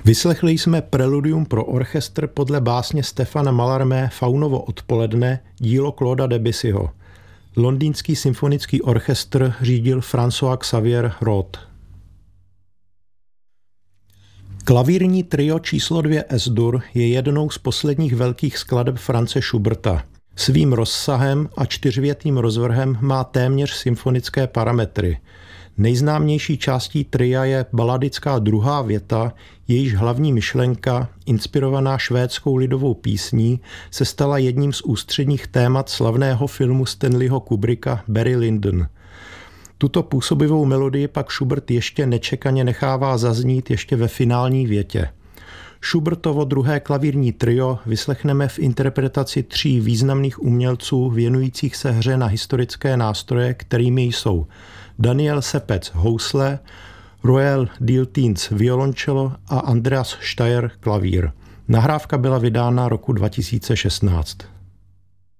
Vyslechli jsme preludium pro orchestr podle básně Stefana Mallarmé Faunovo odpoledne, dílo Clauda Debussyho. Londýnský symfonický orchestr řídil François Xavier Roth. Klavírní trio číslo 2 Es-dur je jednou z posledních velkých skladeb Franze Schuberta. Svým rozsahem a čtyřvětým rozvrhem má téměř symfonické parametry. Nejznámější částí tria je baladická druhá věta, jejíž hlavní myšlenka, inspirovaná švédskou lidovou písní, se stala jedním z ústředních témat slavného filmu Stanleyho Kubricka Barry Lyndon. Tuto působivou melodii pak Schubert ještě nečekaně nechává zaznít ještě ve finální větě. Schubertovo druhé klavírní trio vyslechneme v interpretaci 3 významných umělců věnujících se hře na historické nástroje, kterými jsou Daniel Sepec housle, Royal Diltins violoncello a Andreas Steyr klavír. Nahrávka byla vydána roku 2016.